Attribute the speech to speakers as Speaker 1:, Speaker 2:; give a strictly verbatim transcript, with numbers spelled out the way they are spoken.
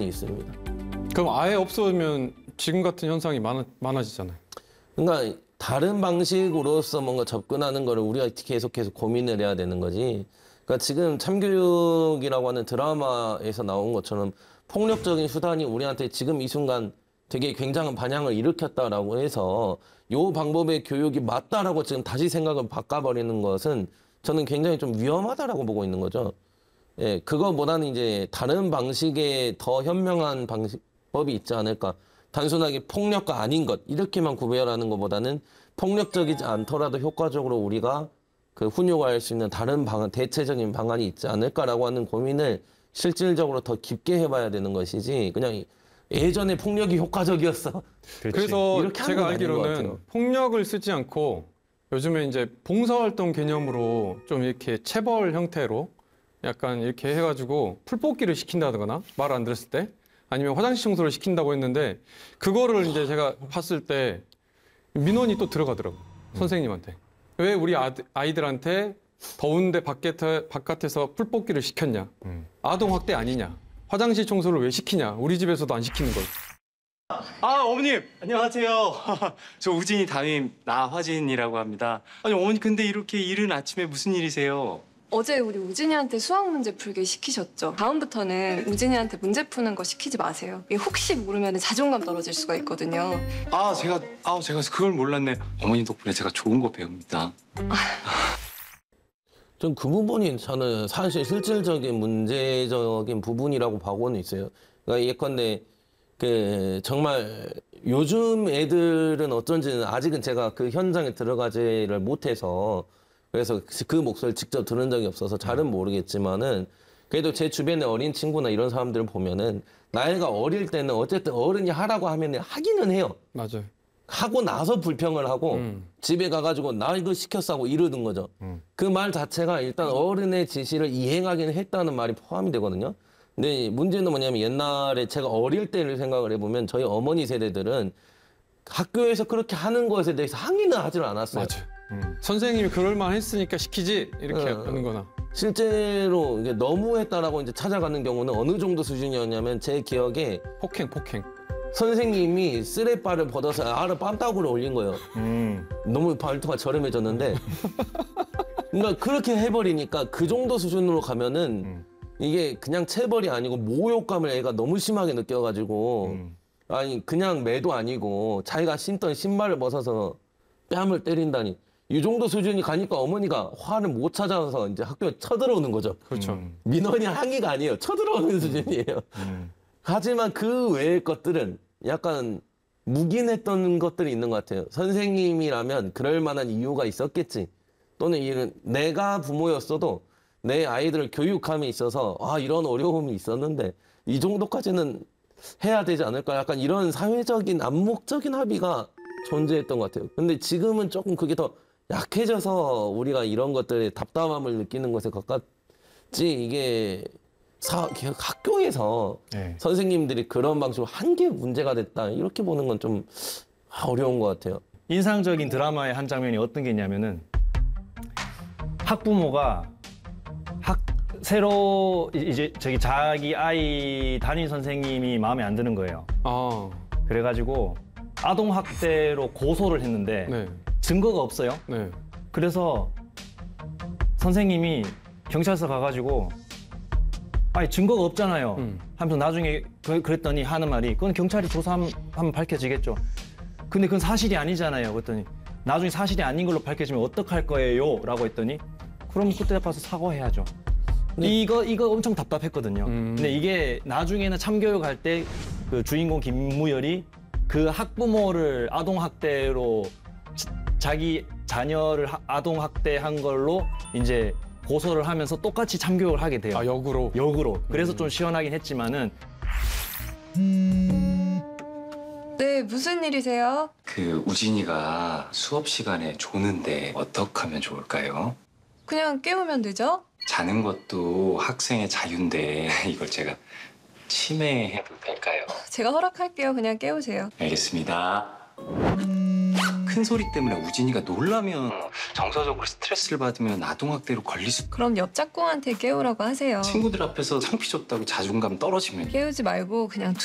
Speaker 1: 있습니다.
Speaker 2: 그럼 아예 없어지면 지금 같은 현상이 많아, 많아지잖아요.
Speaker 1: 그러니까 다른 방식으로서 뭔가 접근하는 거를 우리가 계속해서 고민을 해야 되는 거지. 그러니까 지금 참교육이라고 하는 드라마에서 나온 것처럼 폭력적인 수단이 우리한테 지금 이 순간 되게 굉장한 반향을 일으켰다라고 해서 요 방법의 교육이 맞다라고 지금 다시 생각을 바꿔버리는 것은 저는 굉장히 좀 위험하다라고 보고 있는 거죠. 예, 그거보다는 이제 다른 방식의 더 현명한 방법이 있지 않을까. 단순하게 폭력과 아닌 것 이렇게만 구별하는 것보다는 폭력적이지 않더라도 효과적으로 우리가 그 훈육할 수 있는 다른 방안, 대체적인 방안이 있지 않을까라고 하는 고민을 실질적으로 더 깊게 해봐야 되는 것이지 그냥 예전에 폭력이 효과적이었어.
Speaker 2: 그래서
Speaker 1: 이렇게 하는
Speaker 2: 제가
Speaker 1: 건 아닌 것
Speaker 2: 알기로는
Speaker 1: 같아요. 폭력을
Speaker 2: 폭력을 쓰지 않고 요즘에 이제 봉사활동 개념으로 좀 이렇게 체벌 형태로 약간 이렇게 해가지고 풀뽑기를 시킨다거나 말 안 들었을 때 아니면 화장실 청소를 시킨다고 했는데 그거를 이제 제가 봤을 때 민원이 또 들어가더라고요. 선생님한테. 왜 우리 아드, 아이들한테 더운데 바깥에, 바깥에서 풀뽑기를 시켰냐.
Speaker 3: 음.
Speaker 2: 아동학대 아니냐. 화장실 청소를 왜 시키냐. 우리 집에서도 안 시키는 걸.
Speaker 3: 아, 어머님 안녕하세요. 저 우진이 담임 나화진이라고 합니다. 아니 어머니 근데 이렇게 이른 아침에 무슨 일이세요?
Speaker 4: 어제 우리 우진이한테 수학 문제 풀기 시키셨죠? 다음부터는 우진이한테 문제 푸는 거 시키지 마세요. 이게 혹시 모르면 자존감 떨어질 수가 있거든요.
Speaker 3: 아 제가 아 제가 그걸 몰랐네. 어머니 덕분에 제가 좋은 거 배웁니다.
Speaker 1: 전 그 부분이 저는 사실 실질적인 문제적인 부분이라고 보고는 있어요. 그러니까 예컨대 그 정말 요즘 애들은 어쩐지는 아직은 제가 그 현장에 들어가지를 못해서 그래서 그 목소리를 직접 들은 적이 없어서 잘은 모르겠지만은 그래도 제 주변에 어린 친구나 이런 사람들을 보면은 나이가 어릴 때는 어쨌든 어른이 하라고 하면은 하기는 해요.
Speaker 2: 맞아요.
Speaker 1: 하고 나서 불평을 하고
Speaker 2: 음.
Speaker 1: 집에 가가지고 나 이거 시켰어 하고 이러는 거죠.
Speaker 3: 음.
Speaker 1: 그 말 자체가 일단 어른의 지시를 이행하기는 했다는 말이 포함이 되거든요. 근데 문제는 뭐냐면 옛날에 제가 어릴 때를 생각을 해보면 저희 어머니 세대들은 학교에서 그렇게 하는 것에 대해서 항의는 하질 않았어요.
Speaker 2: 맞아요.
Speaker 3: 음.
Speaker 2: 선생님이 그럴 만 했으니까 시키지 이렇게
Speaker 1: 어.
Speaker 2: 하는 거나.
Speaker 1: 실제로 이게 너무했다라고 이제 찾아가는 경우는 어느 정도 수준이었냐면 제 기억에
Speaker 2: 폭행, 폭행.
Speaker 1: 선생님이 쓰레빠를 벗어서 알을 빰따구를 올린 거예요.
Speaker 3: 음.
Speaker 1: 너무 발톱가 저렴해졌는데. 그러니까 그렇게 해버리니까 그 정도 수준으로 가면은
Speaker 3: 음.
Speaker 1: 이게 그냥 체벌이 아니고 모욕감을 애가 너무 심하게 느껴가지고
Speaker 3: 음.
Speaker 1: 아니 그냥 매도 아니고 자기가 신던 신발을 벗어서 뺨을 때린다니 이 정도 수준이 가니까 어머니가 화를 못 찾아서 이제 학교에 쳐들어오는 거죠.
Speaker 2: 그렇죠.
Speaker 3: 음.
Speaker 1: 민원이 항의가 아니에요. 쳐들어오는 수준이에요.
Speaker 3: 음.
Speaker 1: 하지만 그 외의 것들은 약간 묵인했던 것들이 있는 것 같아요. 선생님이라면 그럴 만한 이유가 있었겠지. 또는 이런 내가 부모였어도 내 아이들을 교육함에 있어서 아 이런 어려움이 있었는데 이 정도까지는 해야 되지 않을까. 약간 이런 사회적인 암묵적인 합의가 존재했던 것 같아요. 근데 지금은 조금 그게 더 약해져서 우리가 이런 것들에 답답함을 느끼는 것에 가깝지 이게 사, 학교에서
Speaker 3: 네.
Speaker 1: 선생님들이 그런 방식으로 한 게 문제가 됐다 이렇게 보는 건 좀 어려운 것 같아요.
Speaker 5: 인상적인 드라마의 한 장면이 어떤 게 있냐면은 학부모가 학 새로 이제 저기 자기 아이 담임 선생님이 마음에 안 드는 거예요.
Speaker 2: 아,
Speaker 5: 그래가지고 아동 학대로 고소를 했는데
Speaker 2: 네,
Speaker 5: 증거가 없어요.
Speaker 2: 네.
Speaker 5: 그래서 선생님이 경찰서 가가지고 아니 증거가 없잖아요.
Speaker 2: 음.
Speaker 5: 하면서 나중에 그- 그랬더니 하는 말이 그건 경찰이 조사하면 밝혀지겠죠. 근데 그건 사실이 아니잖아요. 그랬더니 나중에 사실이 아닌 걸로 밝혀지면 어떡할 거예요? 라고 했더니 그럼 그때 가서 사과해야죠. 이거 이거 엄청 답답했거든요.
Speaker 2: 음.
Speaker 5: 근데 이게 나중에는 참교육할 때 그 주인공 김무열이 그 학부모를 아동 학대로 자기 자녀를 하- 아동 학대한 걸로 이제 고소를 하면서 똑같이 참교육을 하게 돼요.
Speaker 2: 아, 역으로.
Speaker 5: 역으로. 그래서 좀 시원하긴 했지만은
Speaker 4: 네, 무슨 일이세요?
Speaker 3: 그 우진이가 수업 시간에 조는데 어떻게 하면 좋을까요?
Speaker 4: 그냥 깨우면 되죠?
Speaker 3: 자는 것도 학생의 자유인데 이걸 제가 침해해도 될까요?
Speaker 4: 제가 허락할게요. 그냥 깨우세요.
Speaker 3: 알겠습니다. 큰 소리 때문에 우진이가 놀라면 정서적으로 스트레스를 받으면 아동학대로 걸릴 수.
Speaker 4: 그럼 옆 짝꿍한테 깨우라고 하세요.
Speaker 3: 친구들 앞에서 창피 줬다고 자존감 떨어지면.
Speaker 4: 깨우지 말고 그냥